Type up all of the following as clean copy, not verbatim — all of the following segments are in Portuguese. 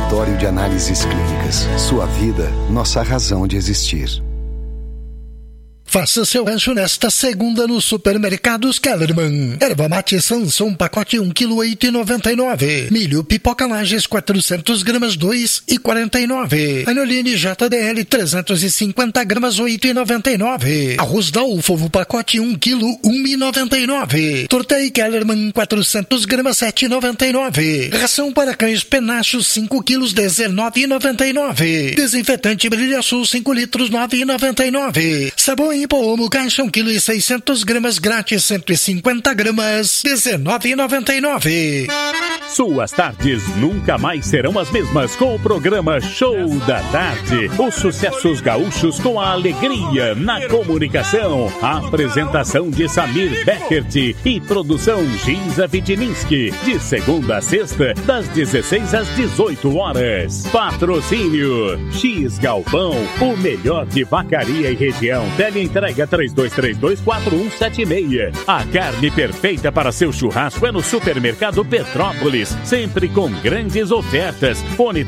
Laboratório de Análises Clínicas. Sua vida, nossa razão de existir. Faça seu rancho nesta segunda no Supermercados Kellerman. Erva mate Sansão, pacote 1 kg, 8,99. Milho pipoca Lages, 400 gramas, 2,49. Anoline JDL, 350 gramas, 8,99. Arroz Dalfo, pacote 1 kg, 1,99. Tortei Kellerman, 400 gramas, 7,99. Ração para cães Penachos, 5 quilos, 19,99. Desinfetante Brilha Sul, 5 litros, 9,99. Sabão em pó Omo, caixa 1 kg e 600 gramas, grátis 150 gramas, 19,99. Suas tardes nunca mais serão as mesmas com o programa Show da Tarde. Os sucessos gaúchos com a alegria na comunicação. A apresentação de Samir Beckert e produção Ginza Vitininski. De segunda a sexta, das 16 às 18 horas. Patrocínio X Galpão, o melhor de Vacaria e região. Teleentrega 32324176. A carne perfeita para seu churrasco é no Supermercado Petrópolis. Sempre com grandes ofertas. Fone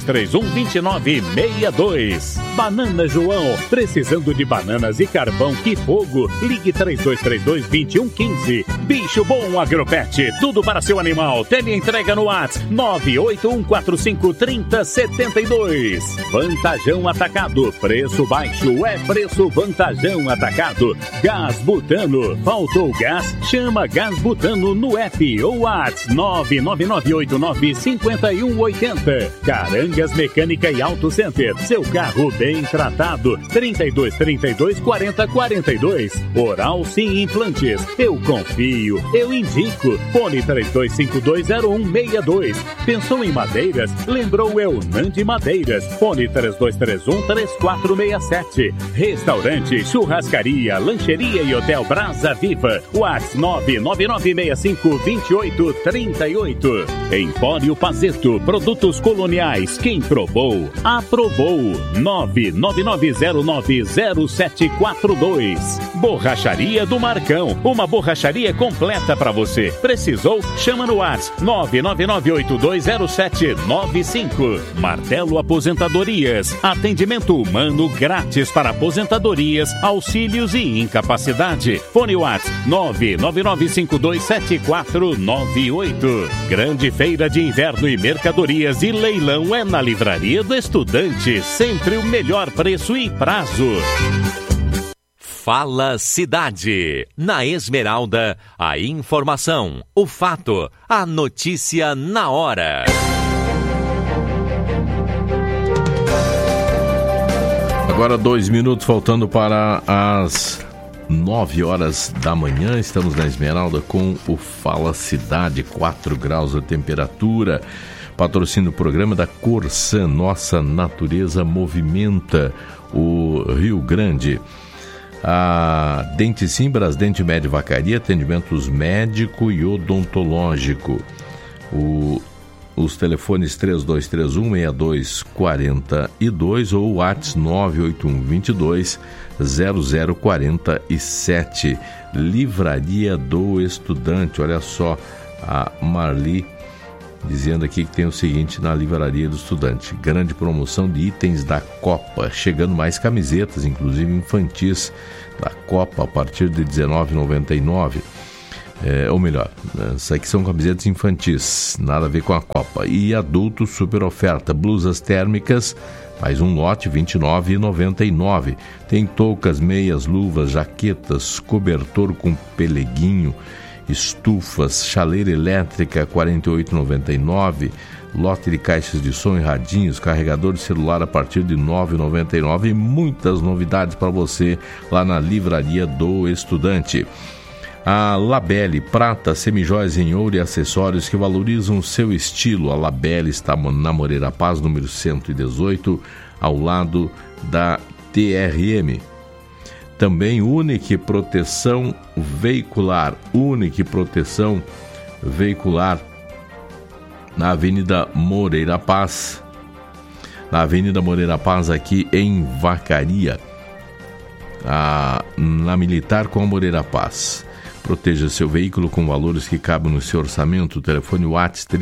3231-2962. Banana João, precisando de bananas e carvão, que fogo. Ligue 3232-2115. Bicho Bom Agropet, tudo para seu animal. Teleentrega no WhatsApp 981453072. Vantajão Atacado, preço baixo é preço Vantajão Atacado. Gás Butano, faltou gás? Chama Gás Butano no app ou WhatsApp 999895180. Carangas Mecânica e Auto Center, seu carro bem tratado. 3232-4042. Oral Sim Implantes, eu confio, eu indico. Fone 32520162. Pensou em madeiras? Lembrou Eunandi Madeiras. Fone 3231-3467. Restaurante, churrascaria, lancheria e hotel Brasa Viva. WhatsApp 999652838. Empório Pazeto, produtos coloniais. Quem provou, aprovou. 999090742. Borracharia do Marcão, uma borracharia completa para você. Precisou? Chama no WhatsApp 999820795. Martelo Aposentadorias, atendimento humano grátis para aposentadorias, auxílios e incapacidade. Fone WhatsApp 999527498. Grande feira de inverno e mercadorias e leilão é na Livraria do Estudante. Sempre o melhor preço e prazo. Fala Cidade. Na Esmeralda, a informação, o fato, a notícia na hora. Agora 2 minutos faltando para as 9 horas da manhã. Estamos na Esmeralda com o Fala Cidade, 4 graus a temperatura. Patrocínio do programa da Corsan. Nossa natureza movimenta o Rio Grande. A Dente Sim, Brasdente Med Vacaria, atendimentos médico e odontológico. Os telefones 3231-6242 ou o WhatsApp 98122-0047. Livraria do Estudante. Olha só, a Marli dizendo aqui que tem o seguinte na Livraria do Estudante: grande promoção de itens da Copa, chegando mais camisetas, inclusive infantis da Copa, a partir de R$19,99. Ou melhor, isso aqui são camisetas infantis, nada a ver com a Copa. E adultos, super oferta, blusas térmicas, mais um lote, R$29,99. Tem toucas, meias, luvas, jaquetas, cobertor com peleguinho, estufas, chaleira elétrica, R$48,99. Lote de caixas de som e radinhos, carregador de celular a partir de R$9,99. E muitas novidades para você lá na Livraria do Estudante. A Labelle, prata, semijóias em ouro e acessórios que valorizam o seu estilo. A Labelle está na Moreira Paz, número 118, ao lado da TRM. Também Unique Proteção Veicular. Unique Proteção Veicular na Avenida Moreira Paz. Na Avenida Moreira Paz, aqui em Vacaria. Na Militar com a Moreira Paz. Proteja seu veículo com valores que cabem no seu orçamento. Telefone WhatsApp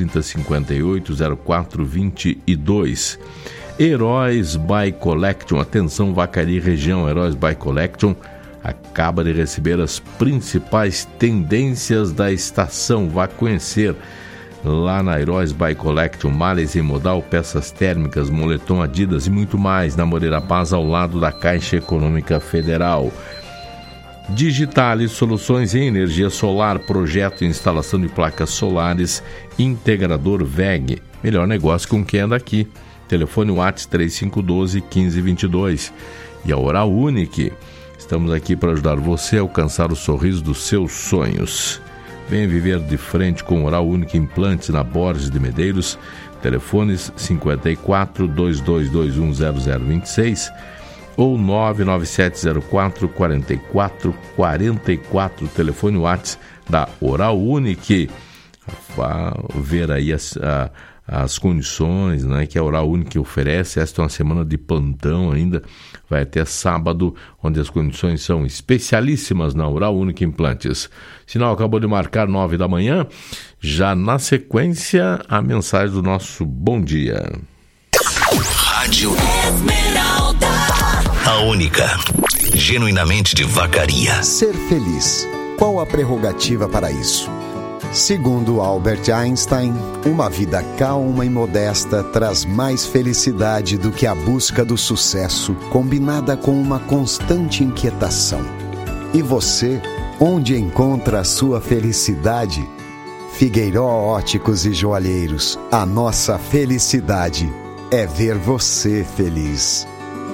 3058-0422. Heróis by Collection. Atenção, Vacaria e região. Heróis by Collection acaba de receber as principais tendências da estação. Vá conhecer lá na Heróis by Collection. Malhas em modal, peças térmicas, moletom Adidas e muito mais. Na Moreira Paz, ao lado da Caixa Econômica Federal. Digitale, soluções em energia solar, projeto e instalação de placas solares, Integrador VEG. Melhor negócio com quem é daqui. Telefone WhatsApp 3512-1522. E a Oral Unique. Estamos aqui para ajudar você a alcançar o sorriso dos seus sonhos. Venha viver de frente com Oral Unique Implantes na Borges de Medeiros. Telefones 54-2221-0026 ou 99704-4444. Telefone WhatsApp da Oral Unique. Vá ver aí as condições, né, que a Oral Unique oferece. Esta é uma semana de plantão ainda, vai até sábado, onde as condições são especialíssimas na Oral Unique Implantes. Sinal acabou de marcar 9 da manhã. Já na sequência, a mensagem do nosso bom dia. Rádio Esmeralda, a única, genuinamente de Vacaria. Ser feliz. Qual a prerrogativa para isso? Segundo Albert Einstein, uma vida calma e modesta traz mais felicidade do que a busca do sucesso, combinada com uma constante inquietação. E você, onde encontra a sua felicidade? Figueiró Óticos e Joalheiros, a nossa felicidade é ver você feliz.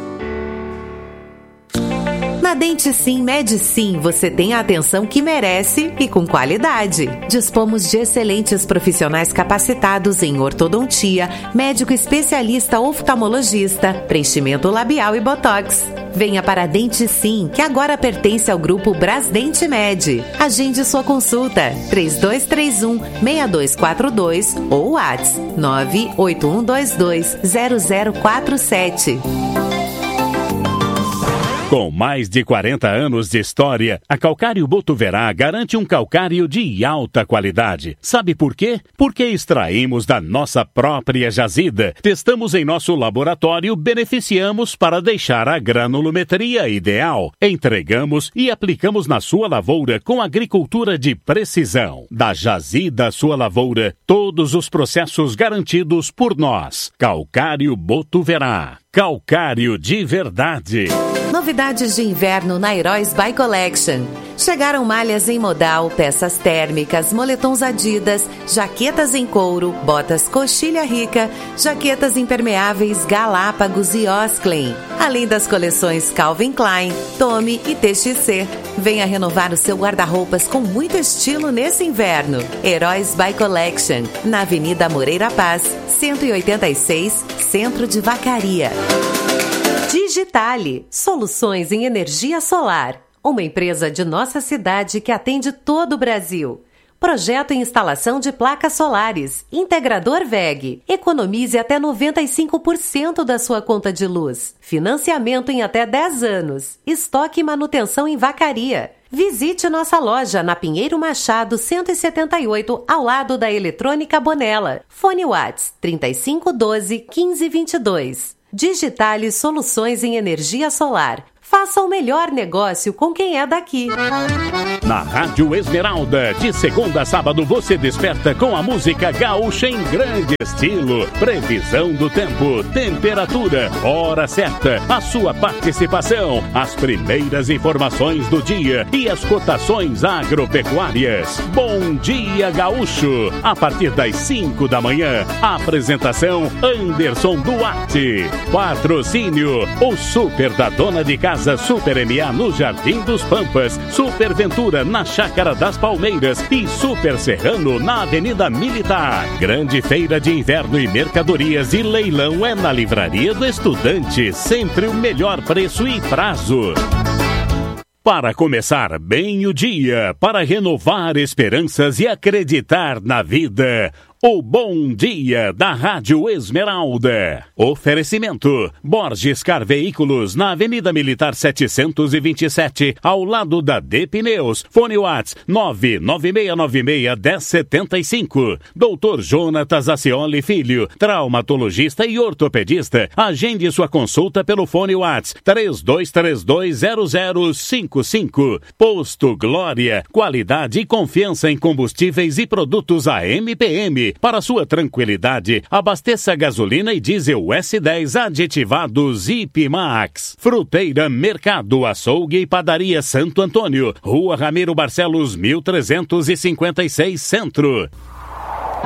Na Dente Sim, Med Sim, você tem a atenção que merece e com qualidade. Dispomos de excelentes profissionais capacitados em ortodontia, médico especialista oftalmologista, preenchimento labial e botox. Venha para a Dente Sim, que agora pertence ao grupo Brasdente Med. Agende sua consulta 3231-6242 ou WhatsApp 981220047. Com mais de 40 anos de história, a Calcário Botuverá garante um calcário de alta qualidade. Sabe por quê? Porque extraímos da nossa própria jazida, testamos em nosso laboratório, beneficiamos para deixar a granulometria ideal. Entregamos e aplicamos na sua lavoura com agricultura de precisão. Da jazida à sua lavoura, todos os processos garantidos por nós. Calcário Botuverá. Calcário de verdade. Novidades de inverno na Heróis by Collection. Chegaram malhas em modal, peças térmicas, moletons Adidas, jaquetas em couro, botas Coxilha Rica, jaquetas impermeáveis Galápagos e Osklen. Além das coleções Calvin Klein, Tommy e TXC. Venha renovar o seu guarda-roupas com muito estilo nesse inverno. Heróis by Collection, na Avenida Moreira Paz, 186, Centro de Vacaria. Digitale, soluções em energia solar. Uma empresa de nossa cidade que atende todo o Brasil. Projeto e instalação de placas solares. Integrador VEG. Economize até 95% da sua conta de luz. Financiamento em até 10 anos. Estoque e manutenção em Vacaria. Visite nossa loja na Pinheiro Machado 178, ao lado da Eletrônica Bonella. Fone WhatsApp 3512-1522. Digitale soluções em energia solar. Faça o melhor negócio com quem é daqui. Na Rádio Esmeralda, de segunda a sábado, você desperta com a música gaúcha em grande estilo. Previsão do tempo, temperatura, hora certa, a sua participação, as primeiras informações do dia e as cotações agropecuárias. Bom dia, gaúcho! A partir das 5 da manhã, apresentação Anderson Duarte. Patrocínio, o Super da Dona de Casa Super MA no Jardim dos Pampas, Super Ventura na Chácara das Palmeiras e Super Serrano na Avenida Militar. Grande feira de inverno e mercadorias e leilão é na Livraria do Estudante, sempre o melhor preço e prazo. Para começar bem o dia, para renovar esperanças e acreditar na vida, O Bom Dia da Rádio Esmeralda. Oferecimento: Borges Car Veículos, na Avenida Militar 727, ao lado da D Pneus. Fone Whats 996961075. Dr. Jonatas Acioli Filho, traumatologista e ortopedista. Agende sua consulta pelo fone Whats 32320055. Posto Glória, qualidade e confiança em combustíveis e produtos a MPM. Para sua tranquilidade, abasteça gasolina e diesel S10 aditivados Ipmax. Fruteira, Mercado, Açougue e Padaria Santo Antônio, Rua Ramiro Barcelos, 1356, Centro.